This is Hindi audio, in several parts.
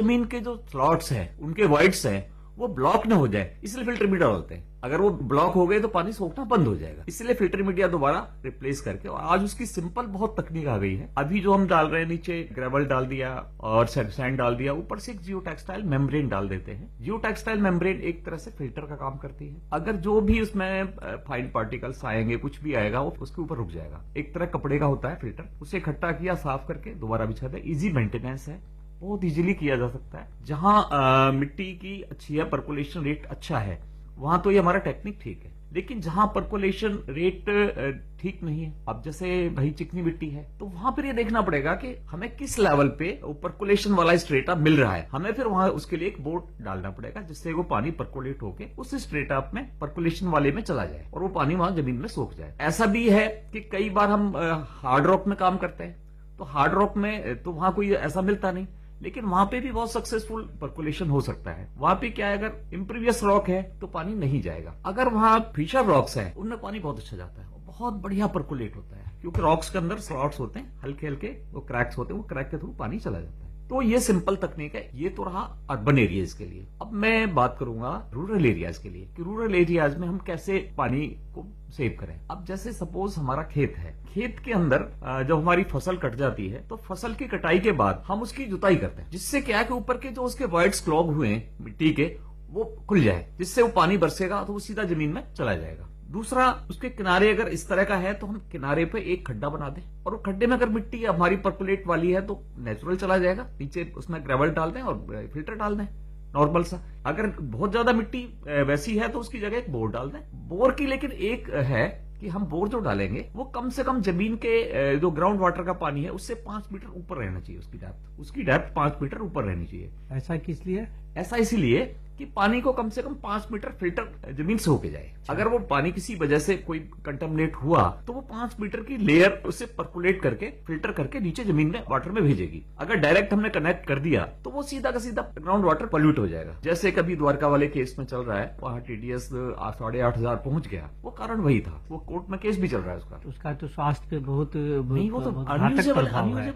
जमीन के जो स्लॉट्स हैं, उनके वॉइड्स हैं, वो ब्लॉक न हो जाए, इसलिए फिल्टर मीडिया डालते हैं। अगर वो ब्लॉक हो गए तो पानी सोखना बंद हो जाएगा, इसलिए फिल्टर मीडिया दोबारा रिप्लेस करके। और आज उसकी सिंपल बहुत तकनीक आ गई है। अभी जो हम डाल रहे हैं, नीचे ग्रेवल डाल दिया और सैंड डाल दिया, ऊपर से एक जियो टेक्सटाइल मेम्ब्रेन डाल देते हैं। जियो टेक्सटाइल मेम्ब्रेन एक तरह से फिल्टर का काम करती है। अगर जो भी उसमें फाइन पार्टिकल्स आएंगे, कुछ भी आएगा, वो उसके ऊपर रुक जाएगा। एक तरह कपड़े का होता है फिल्टर, उसे इकट्ठा किया, साफ करके दोबारा बिछा दिया। इजी मेंटेनेंस है, बहुत इजीली किया जा सकता है। जहां मिट्टी की अच्छी है, पर्कुलेशन रेट अच्छा है, वहां तो ये हमारा टेक्निक ठीक है। लेकिन जहां पर्कुलेशन रेट ठीक नहीं है, अब जैसे भाई चिकनी मिट्टी है, तो वहां पर ये देखना पड़ेगा कि हमें किस लेवल पे पर्कुलेशन वाला स्ट्रेटा मिल रहा है। हमें फिर वहां उसके लिए एक बोर्ड डालना पड़ेगा, जिससे वो पानी पर्कुलेट होके उस स्ट्रेटा में पर्कुलेशन वाले में चला जाए और वो पानी वहां जमीन में सोख जाए। ऐसा भी है कि कई बार हम हार्ड रॉक में काम करते हैं, तो हार्ड रॉक में तो वहां कोई ऐसा मिलता नहीं, लेकिन वहां पे भी बहुत सक्सेसफुल पर्कुलेशन हो सकता है। वहां पे क्या है, अगर इम्प्रीवियस रॉक है तो पानी नहीं जाएगा। अगर वहां फिशर रॉक्स है, उनमें पानी बहुत अच्छा जाता है, बहुत बढ़िया पर्कुलेट होता है, क्योंकि रॉक्स के अंदर स्लॉट्स होते हैं, हल्के हल्के वो क्रैक्स होते हैं, वो क्रैक के थ्रू पानी चला जाता है। तो ये सिंपल तकनीक है। ये तो रहा अर्बन एरियाज के लिए। अब मैं बात करूंगा रूरल एरियाज के लिए, कि रूरल एरियाज में हम कैसे पानी को सेव करें। अब जैसे सपोज हमारा खेत है, खेत के अंदर जब हमारी फसल कट जाती है, तो फसल की कटाई के बाद हम उसकी जुताई करते हैं, जिससे क्या है कि ऊपर के जो उसके वॉइड्स क्लॉग हुए हैं मिट्टी के, वो खुल जाए, जिससे वो पानी बरसेगा तो वो सीधा जमीन में चला जाएगा। दूसरा, उसके किनारे अगर इस तरह का है तो हम किनारे पे एक खड्डा बना दें, और वो खड्डे में अगर मिट्टी हमारी पर्कुलेट वाली है तो नेचुरल चला जाएगा, नीचे उसमें ग्रेवल डाल दें और फिल्टर डाल दें नॉर्मल सा। अगर बहुत ज्यादा मिट्टी वैसी है तो उसकी जगह एक बोर डाल दें। बोर की लेकिन एक है कि हम बोर जो डालेंगे वो कम से कम जमीन के जो ग्राउंड वाटर का पानी है उससे 5 मीटर ऊपर रहना चाहिए। उसकी डेप्थ 5 मीटर ऊपर रहनी चाहिए। ऐसा किस लिए? ऐसा इसीलिए कि पानी को कम से कम 5 मीटर फिल्टर जमीन से होके जाए। अगर वो पानी किसी वजह से कोई कंटामिनेट हुआ तो वो 5 मीटर की लेयर उसे पर्कुलेट करके फिल्टर करके नीचे जमीन में वाटर में भेजेगी। अगर डायरेक्ट हमने कनेक्ट कर दिया तो वो सीधा का सीधा ग्राउंड वाटर पॉल्यूट हो जाएगा। जैसे कभी द्वारका वाले केस में चल रहा है, वहां TDS 8,500 पहुंच गया, वो कारण वही था। वो कोर्ट में केस भी चल रहा है उसका तो स्वास्थ्य पे बहुत नहीं, वो तो अनयूजेबल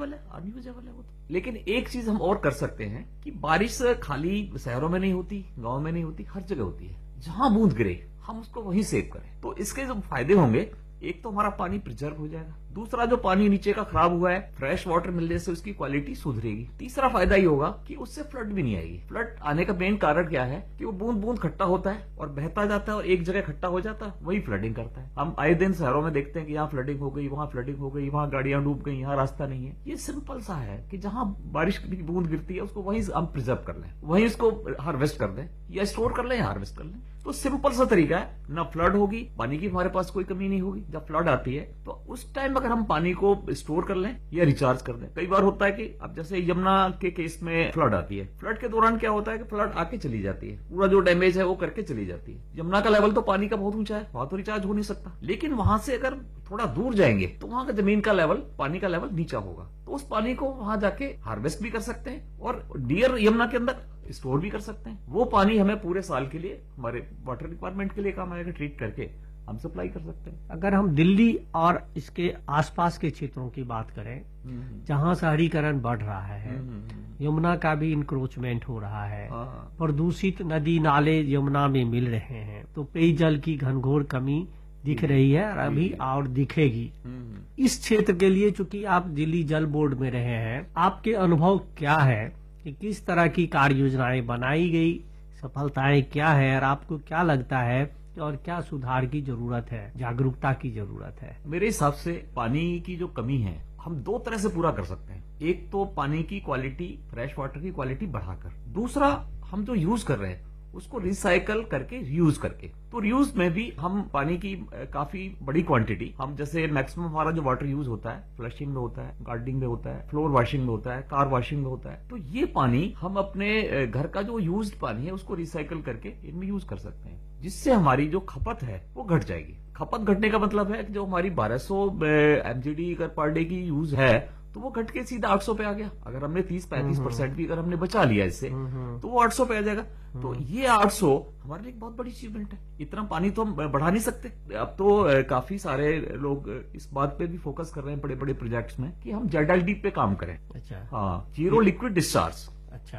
है वो तो। लेकिन एक चीज हम और कर सकते हैं कि बारिश खाली शहरों में नहीं होती, गांव में नहीं होती, हर जगह होती है। जहां बूंद गिरे हम उसको वहीं सेव करें, तो इसके जो फायदे होंगे, एक तो हमारा पानी प्रिजर्व हो जाएगा, दूसरा जो पानी नीचे का खराब हुआ है फ्रेश वाटर मिलने से उसकी क्वालिटी सुधरेगी, तीसरा फायदा ये होगा कि उससे फ्लड भी नहीं आएगी। फ्लड आने का मेन कारण क्या है कि वो बूंद बूंद खट्टा होता है और बहता जाता है और एक जगह खट्टा हो जाता है, वही फ्लडिंग करता है। हम आए दिन शहरों में देखते हैं कि यहाँ फ्लडिंग हो गई, वहां फ्लडिंग हो गई, वहां गाड़ियां डूब गई, यहाँ रास्ता नहीं है। ये सिंपल सा है कि जहां बारिश की बूंद गिरती है उसको वहीं हम प्रिजर्व कर लें, वहीं उसको हार्वेस्ट कर दें, या स्टोर कर लें या हार्वेस्ट कर लें। तो सिंपल सा तरीका है, ना फ्लड होगी, पानी की हमारे पास कोई कमी नहीं होगी। जब फ्लड आती है तो उस टाइम अगर हम पानी को स्टोर कर लें या रिचार्ज कर दें। कई बार होता है कि अब जैसे यमुना के केस में फ्लड आती है, फ्लड के दौरान क्या होता है कि फ्लड आके चली जाती है, पूरा जो डैमेज है वो करके चली जाती है। यमुना का लेवल तो पानी का बहुत ऊंचा है, वहां तो रिचार्ज हो नहीं सकता। लेकिन वहां से अगर थोड़ा दूर जाएंगे तो वहां का जमीन का लेवल, पानी का लेवल नीचा होगा, तो उस पानी को वहां जाके हार्वेस्ट भी कर सकते हैं और डियर यमुना के अंदर स्टोर भी कर सकते हैं। वो पानी हमें पूरे साल के लिए, हमारे वाटर रिक्वायरमेंट के लिए काम आएगा, ट्रीट करके हम सप्लाई कर सकते हैं। अगर हम दिल्ली और इसके आसपास के क्षेत्रों की बात करें, जहां शहरीकरण बढ़ रहा है, यमुना का भी इंक्रोचमेंट हो रहा है, प्रदूषित नदी नाले यमुना में मिल रहे हैं, तो पेयजल की घनघोर कमी दिख रही है और अभी और दिखेगी। इस क्षेत्र के लिए चूंकि आप दिल्ली जल बोर्ड में रहे हैं, आपके अनुभव क्या है कि किस तरह की कार्य योजनाएं बनाई गई, सफलताएं क्या है, और आपको क्या लगता है और क्या सुधार की जरूरत है, जागरूकता की जरूरत है? मेरे हिसाब से पानी की जो कमी है हम 2 तरह से पूरा कर सकते हैं। एक तो पानी की क्वालिटी, फ्रेश वाटर की क्वालिटी बढ़ाकर, दूसरा हम जो यूज कर रहे हैं उसको रिसाइकल करके रीयूज करके। तो रीयूज में भी हम पानी की काफी बड़ी क्वांटिटी, हम जैसे मैक्सिमम हमारा जो वाटर यूज होता है फ्लशिंग में होता है, गार्डनिंग में होता है, फ्लोर वॉशिंग में होता है, कार वॉशिंग में होता है, तो ये पानी हम अपने घर का जो यूज्ड पानी है उसको रिसाइकल करके इनमें यूज कर सकते हैं, जिससे हमारी जो खपत है वो घट जाएगी। खपत घटने का मतलब है कि जो हमारी 1200 MGD पर डे की यूज है तो वो घट के सीधा 800 पे आ गया। अगर हमने 30-35% भी अगर हमने बचा लिया इससे तो वो 800 पे आ जाएगा। तो ये 800 हमारे लिए एक बहुत बड़ी अचीवमेंट है। इतना पानी तो हम बढ़ा नहीं सकते। अब तो काफी सारे लोग इस बात पे भी फोकस कर रहे हैं बड़े बड़े प्रोजेक्ट्स में कि हम ZLD पे काम करें। अच्छा, हाँ, जीरो लिक्विड डिस्चार्ज। अच्छा,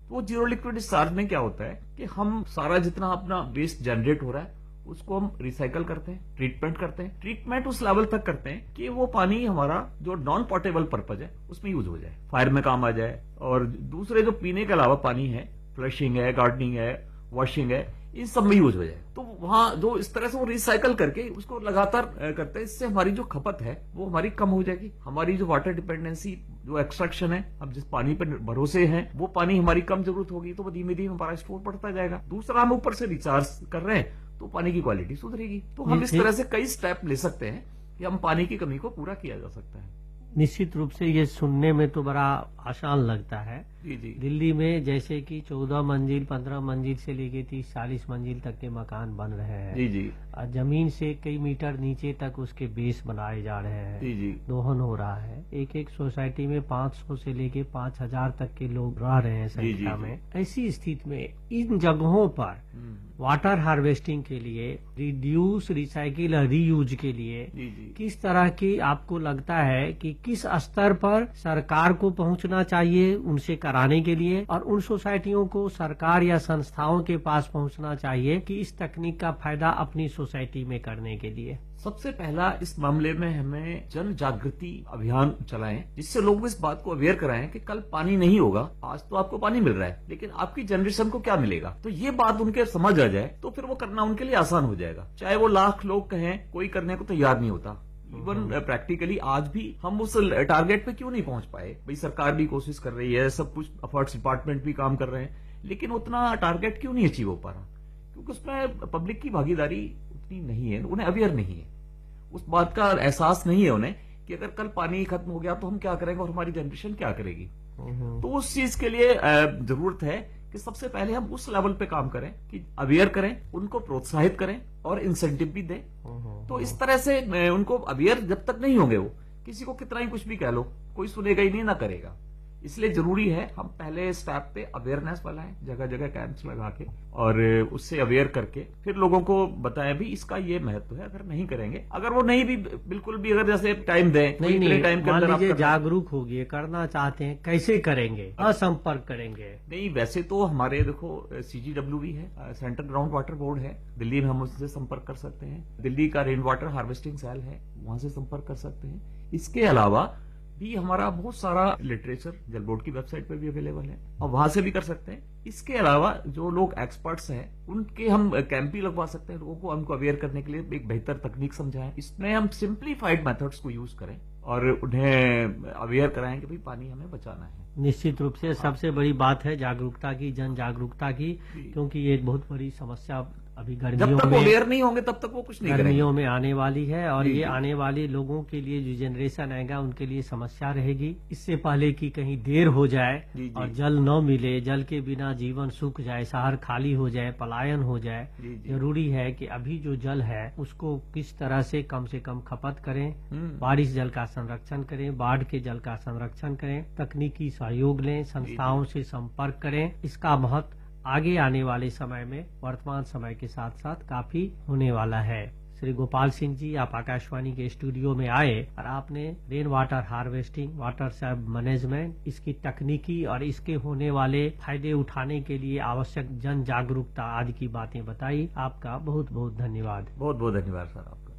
तो वो जीरो लिक्विड डिस्चार्ज में क्या होता है कि हम सारा जितना अपना वेस्ट जनरेट हो रहा है उसको हम रिसाइकल करते हैं, ट्रीटमेंट करते हैं। ट्रीटमेंट उस लेवल तक करते हैं कि वो पानी हमारा जो नॉन पोर्टेबल पर्पज है उसमें यूज हो जाए, फायर में काम आ जाए, और दूसरे जो पीने के अलावा पानी है, फ्लशिंग है, गार्डनिंग है, वॉशिंग है, इन सब में यूज हो जाए। तो वहां जो इस तरह से वो रिसाइकल करके उसको लगातार करते हैं, इससे हमारी जो खपत है वो हमारी कम हो जाएगी। हमारी जो वाटर डिपेंडेंसी, जो एक्सट्रैक्शन है, हम जिस पानी पर भरोसे हैं वो पानी हमारी कम जरूरत होगी, तो वो धीमे धीमे हमारा स्टोर बढ़ता जाएगा। दूसरा, हम ऊपर से रिचार्ज कर रहे हैं तो पानी की क्वालिटी सुधरेगी। तो हम इस तरह से कई स्टेप ले सकते हैं कि हम पानी की कमी को पूरा किया जा सकता है। निश्चित रूप से ये सुनने में तो बड़ा आसान लगता है। जी जी। दिल्ली में जैसे कि 14 मंजिल 15 मंजिल से लेके 30-40 मंजिल तक के मकान बन रहे हैं। जी जी। जमीन से कई मीटर नीचे तक उसके बेस बनाए जा रहे हैं। जी जी। दोहन हो रहा है। एक एक सोसाइटी में 500 से लेके 5000 तक के लोग रह रहे हैं संख्या में। ऐसी स्थिति में इन जगहों पर वाटर हार्वेस्टिंग के लिए, रिड्यूस, रिसाइकिल और रीयूज के लिए किस तरह की आपको लगता है कि किस स्तर पर सरकार को पहुंचना चाहिए उनसे कराने के लिए, और उन सोसाइटियों को सरकार या संस्थाओं के पास पहुंचना चाहिए कि इस तकनीक का फायदा अपनी सोसाइटी में करने के लिए? सबसे पहला, इस मामले में हमें जन जागृति अभियान चलाएं, जिससे लोग इस बात को अवेयर कराएं कि कल पानी नहीं होगा। आज तो आपको पानी मिल रहा है, लेकिन आपकी जनरेशन को क्या मिलेगा। तो ये बात उनके समझ आ जाए तो फिर वो करना उनके लिए आसान हो जाएगा। चाहे वो लाख लोग कहें, कोई करने को तैयार नहीं होता। इवन प्रैक्टिकली आज भी हम उस टारगेट पे क्यों नहीं पहुंच पाए। भाई सरकार भी कोशिश कर रही है, सब कुछ अफोर्ड्स डिपार्टमेंट भी काम कर रहे हैं, लेकिन उतना टारगेट क्यों नहीं अचीव हो पा रहा? क्योंकि उसमें पब्लिक की भागीदारी उतनी नहीं है, उन्हें अवेयर नहीं है, उस बात का एहसास नहीं है उन्हें कि अगर कल पानी खत्म हो गया तो हम क्या करेंगे और हमारी जनरेशन क्या करेगी। तो उस चीज के लिए जरूरत है कि सबसे पहले हम उस लेवल पे काम करें कि अवेयर करें, उनको प्रोत्साहित करें और इंसेंटिव भी दें। तो इस तरह से उनको अवेयर जब तक नहीं होंगे, वो किसी को कितना ही कुछ भी कह लो, कोई सुनेगा ही नहीं, ना करेगा। इसलिए जरूरी है हम पहले स्टेप पे अवेयरनेस फैलाएं, जगह जगह कैंप्स लगा के, और उससे अवेयर करके फिर लोगों को बताएं भी इसका ये महत्व है। अगर नहीं करेंगे, अगर वो नहीं भी बिल्कुल भी, अगर जैसे टाइम दें, नहीं टाइम के मान अंदर लीजिए जागरूक हो गए, करना चाहते हैं, कैसे करेंगे, संपर्क करेंगे? नहीं, वैसे तो हमारे देखो CGW भी है, सेंट्रल ग्राउंड वाटर बोर्ड है दिल्ली में, हम उससे संपर्क कर सकते हैं। दिल्ली का रेन वाटर हार्वेस्टिंग सेल है, वहां से संपर्क कर सकते हैं। इसके अलावा भी हमारा बहुत सारा लिटरेचर जल बोर्ड की वेबसाइट पर भी अवेलेबल है, और वहां से भी कर सकते हैं। इसके अलावा जो लोग एक्सपर्ट्स हैं उनके हम कैंप भी लगवा सकते हैं, लोगों को हमको अवेयर करने के लिए एक बेहतर तकनीक समझाएं। इसमें हम सिंप्लीफाइड मेथड्स को यूज करें और उन्हें अवेयर कराएं कि भाई पानी हमें बचाना है। निश्चित रूप से सबसे बड़ी बात है जागरूकता की, जन जागरूकता की, क्योंकि ये एक बहुत बड़ी समस्या अभी गर्मियों जब तक में, अवेयर नहीं होंगे तब तक वो कुछ नहीं करेंगे। गर्मियों में आने वाली है, और ये आने वाले लोगों के लिए, जो जनरेशन आएगा उनके लिए समस्या रहेगी। इससे पहले कि कहीं देर हो जाए और जल न मिले, जल के बिना जीवन सूख जाए, शहर खाली हो जाए, पलायन हो जाए, जरूरी है कि अभी जो जल है उसको किस तरह से कम खपत करें, बारिश जल का संरक्षण करें, बाढ़ के जल का संरक्षण करें, तकनीकी सहयोग लें, संस्थाओं से संपर्क करें। इसका महत्व आगे आने वाले समय में, वर्तमान समय के साथ साथ काफी होने वाला है। श्री गोपाल सिंह जी, आप आकाशवाणी के स्टूडियो में आए और आपने rain water harvesting, water save management, इसकी तकनीकी और इसके होने वाले फायदे उठाने के लिए आवश्यक जन जागरूकता आदि की बातें बताई। आपका बहुत बहुत धन्यवाद। बहुत बहुत धन्यवाद सर आपका।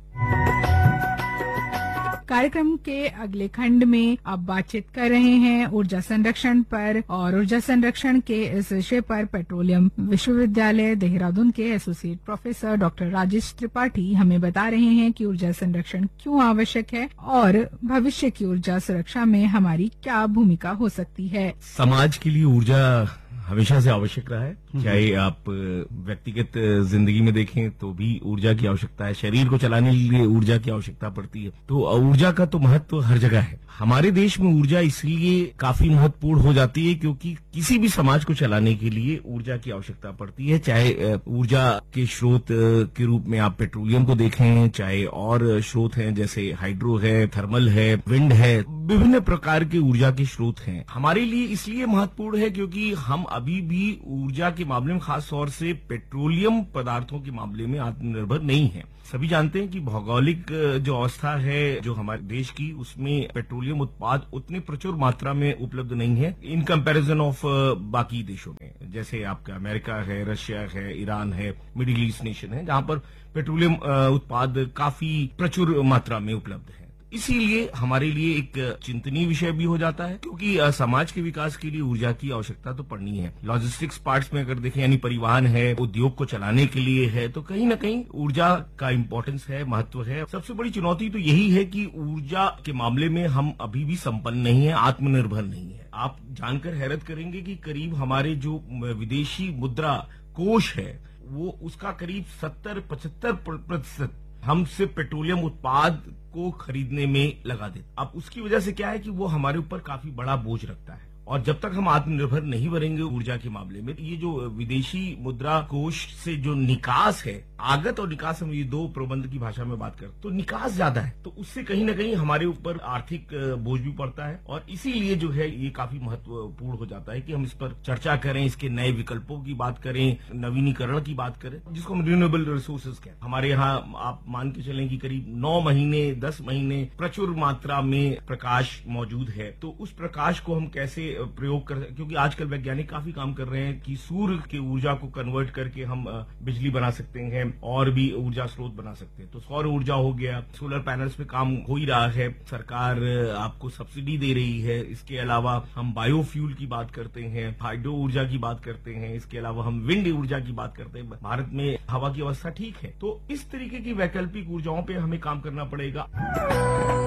कार्यक्रम के अगले खंड में अब बातचीत कर रहे हैं ऊर्जा संरक्षण पर, और ऊर्जा संरक्षण के इस विषय पर पेट्रोलियम विश्वविद्यालय देहरादून के associate professor doctor Rajesh Tripathi हमें बता रहे हैं कि ऊर्जा संरक्षण क्यों आवश्यक है और भविष्य की ऊर्जा सुरक्षा में हमारी क्या भूमिका हो सकती है। समाज के लिए ऊर्जा हमेशा से आवश्यक रहा है, चाहे आप व्यक्तिगत जिंदगी में देखें तो भी ऊर्जा की आवश्यकता है, शरीर को चलाने के लिए ऊर्जा की आवश्यकता पड़ती है। तो ऊर्जा का तो महत्व हर जगह है। हमारे देश में ऊर्जा इसलिए काफी महत्वपूर्ण हो जाती है क्योंकि किसी भी समाज को चलाने के लिए ऊर्जा की आवश्यकता पड़ती है, चाहे ऊर्जा के स्रोत के रूप में आप पेट्रोलियम को देखें, चाहे और स्रोत हैं जैसे हाइड्रो है, थर्मल है, विंड है, विभिन्न प्रकार के ऊर्जा के स्रोत हैं। हमारे लिए इसलिए महत्वपूर्ण है क्योंकि हम अभी भी ऊर्जा के मामले में, खास तौर से पेट्रोलियम पदार्थों के मामले में आत्मनिर्भर नहीं है। सभी जानते हैं कि भौगोलिक जो अवस्था है जो हमारे देश की, उसमें पेट्रोलियम उत्पाद उतनी प्रचुर मात्रा में उपलब्ध नहीं है इन कंपैरिजन ऑफ बाकी देशों में। जैसे आपका अमेरिका है, रशिया है, ईरान है, मिडिल ईस्ट नेशन है, जहां पर पेट्रोलियम उत्पाद काफी प्रचुर मात्रा में उपलब्ध है। इसीलिए हमारे लिए एक चिंतनीय विषय भी हो जाता है, क्योंकि समाज के विकास के लिए ऊर्जा की आवश्यकता तो पड़नी है। लॉजिस्टिक्स पार्ट्स में अगर देखें, यानी परिवहन है, उद्योग को चलाने के लिए है, तो कहीं ना कहीं ऊर्जा का इम्पोर्टेंस है, महत्व है। सबसे बड़ी चुनौती तो यही है कि ऊर्जा के मामले में हम अभी भी संपन्न नहीं है, आत्मनिर्भर नहीं है। आप जानकर हैरत करेंगे कि करीब हमारे जो विदेशी मुद्रा कोष है, वो उसका करीब 70-75% हम सिर्फ पेट्रोलियम उत्पाद को खरीदने में लगा देते। अब उसकी वजह से क्या है कि वो हमारे ऊपर काफी बड़ा बोझ रखता है, और जब तक हम आत्मनिर्भर नहीं बनेंगे ऊर्जा के मामले में, ये जो विदेशी मुद्रा कोष से जो निकास है, आगत और निकास, हम ये दो प्रबंध की भाषा में बात करें तो निकास ज्यादा है, तो उससे कहीं ना कहीं हमारे ऊपर आर्थिक बोझ भी पड़ता है। और इसीलिए जो है ये काफी महत्वपूर्ण हो जाता है कि हम इस पर चर्चा करें, इसके नए विकल्पों की बात करें, नवीनीकरण की बात करें, जिसको हम रिन्यूएबल रिसोर्सेज कहते हैं। हमारे यहाँ आप मान के चलें कि करीब 9 महीने 10 महीने प्रचुर मात्रा में प्रकाश मौजूद है, तो उस प्रकाश को हम कैसे प्रयोग कर, क्योंकि आजकल वैज्ञानिक काफी काम कर रहे हैं कि सूर्य की ऊर्जा को कन्वर्ट करके हम बिजली बना सकते हैं और भी ऊर्जा स्रोत बना सकते हैं। तो सौर ऊर्जा हो गया, सोलर पैनल्स पे काम हो ही रहा है, सरकार आपको सब्सिडी दे रही है। इसके अलावा हम बायोफ्यूल की बात करते हैं, हाइड्रो ऊर्जा की बात करते हैं, इसके अलावा हम विंड ऊर्जा की बात करते हैं। भारत में हवा की अवस्था ठीक है, तो इस तरीके की वैकल्पिक ऊर्जाओं पे हमें काम करना पड़ेगा।